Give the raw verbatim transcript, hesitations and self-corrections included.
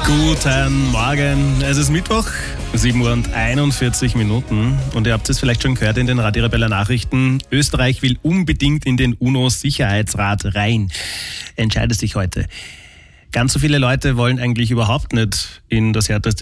Guten Morgen, es ist Mittwoch, sieben Uhr und einundvierzig Minuten und ihr habt es vielleicht schon gehört in den Radio Rebeller Nachrichten. Österreich will unbedingt in den UNO-Sicherheitsrat rein. Entscheidet sich heute. Ganz so viele Leute wollen eigentlich überhaupt nicht in das härteste